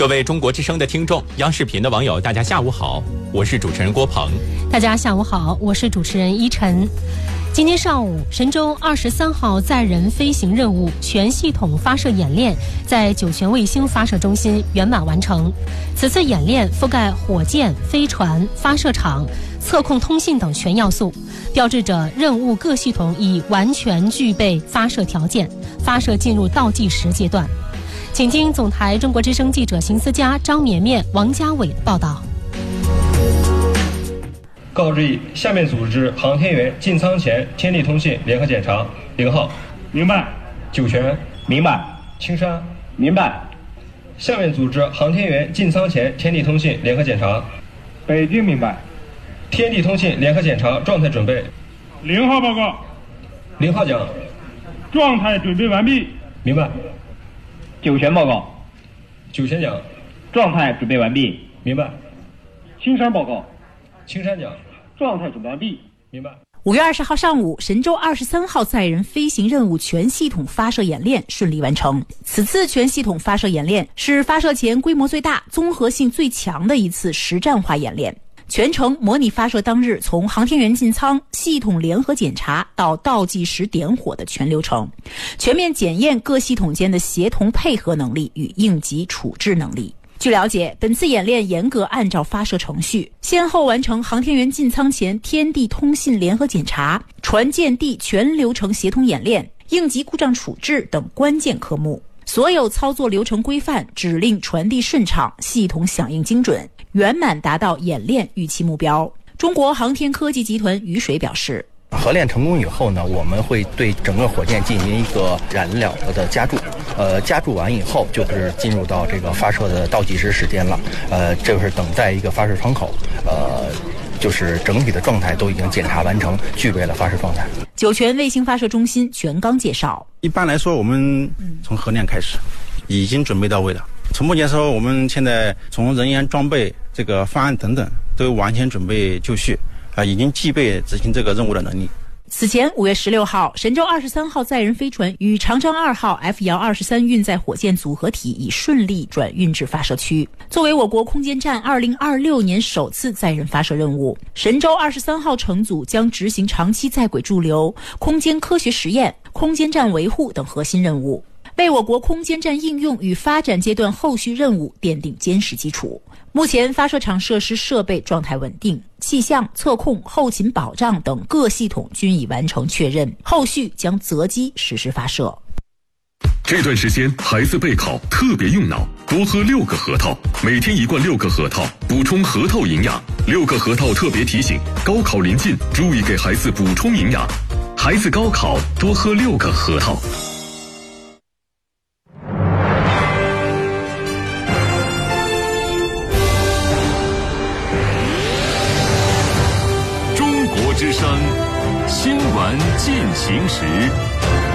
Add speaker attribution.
Speaker 1: 各位中国之声的听众，央视频的网友，大家下午好，我是主持人郭鹏。
Speaker 2: 大家下午好，我是主持人依晨。今天上午，神舟23号载人飞行任务全系统发射演练在酒泉卫星发射中心圆满完成。此次演练覆盖火箭、飞船、发射场、测控通信等全要素，标志着任务各系统已完全具备发射条件，发射进入倒计时阶段。请听总台中国之声记者邢思佳、张绵绵、王家伟的报道。
Speaker 3: 告知以下面组织航天员进舱前天地通信联合检查。0号，
Speaker 4: 明白。
Speaker 3: 酒泉，
Speaker 4: 明白。
Speaker 3: 青山，
Speaker 4: 明白。
Speaker 3: 下面组织航天员进舱前天地通信联合检查。
Speaker 4: 北京，明白。
Speaker 3: 天地通信联合检查状态准备。
Speaker 4: 0号报告。
Speaker 3: 0号讲，
Speaker 4: 状态准备完毕。
Speaker 3: 明白。
Speaker 4: 酒泉报告。
Speaker 3: 酒泉讲，
Speaker 4: 状态准备完毕。
Speaker 3: 明白。
Speaker 4: 青山报告。
Speaker 3: 青山讲，
Speaker 4: 状态准备完毕。
Speaker 3: 明白。
Speaker 5: 5月20号上午，神舟23号载人飞行任务全系统发射演练顺利完成。此次全系统发射演练是发射前规模最大、综合性最强的一次实战化演练。全程模拟发射当日从航天员进舱、系统联合检查到倒计时点火的全流程，全面检验各系统间的协同配合能力与应急处置能力。据了解，本次演练严格按照发射程序，先后完成航天员进舱前天地通信联合检查、船舰地全流程协同演练、应急故障处置等关键科目。所有操作流程规范，指令传递顺畅，系统响应精准，圆满达到演练预期目标。中国航天科技集团于水表示，
Speaker 6: 合练成功以后呢，我们会对整个火箭进行一个燃料的加注，加注完以后就是进入到这个发射的倒计时时间了，这是等待一个发射窗口，就是整体的状态都已经检查完成，具备了发射状态。
Speaker 5: 酒泉卫星发射中心全刚介绍，
Speaker 7: 一般来说我们从合练开始已经准备到位了，从目前说我们现在从人员装备这个方案等等都完全准备就绪，已经具备执行这个任务的能力。
Speaker 5: 此前5月16号，神舟23号载人飞船与长征2号 F-23运载火箭组合体已顺利转运至发射区。作为我国空间站2026年首次载人发射任务，神舟23号乘组将执行长期在轨驻留、空间科学实验、空间站维护等核心任务，为我国空间站应用与发展阶段后续任务奠定坚实基础。目前发射场设施设备状态稳定，气象、测控、后勤保障等各系统均已完成确认，后续将择机实施发射。
Speaker 8: 这段时间孩子备考特别用脑，多喝6个核桃，每天1罐6个核桃，补充核桃营养。6个核桃特别提醒，高考临近，注意给孩子补充营养。孩子高考多喝6个核桃。
Speaker 9: 之声新闻进行时。